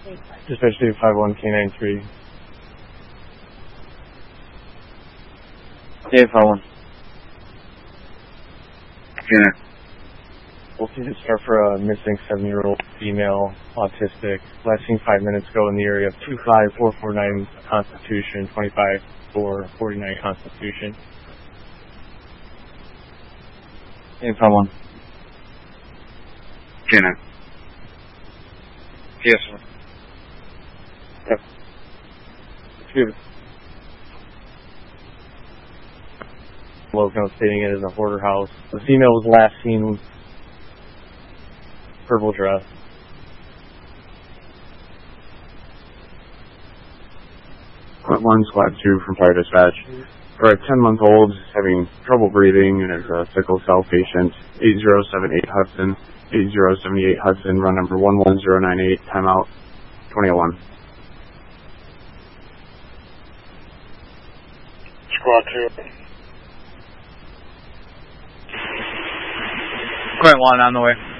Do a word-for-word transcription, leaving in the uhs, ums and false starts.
Dispatch two five one K nine three. eight five one. Yeah. We'll see the start for a missing seven-year-old female, autistic. Last seen five minutes ago in the area of two five four four nine Constitution, twenty-five four forty-nine Constitution. eight five one. K nine. Yes, sir. Yep. Excuse me. Local stating it is a hoarder house. The female was last seen with purple dress. One squad two from fire dispatch. For a ten month old having trouble breathing and is a sickle cell patient. eight zero seven eight Hudson. eight zero seven eight Hudson, run number one one zero nine eight, timeout twenty oh one. Squad two. Current one on the way.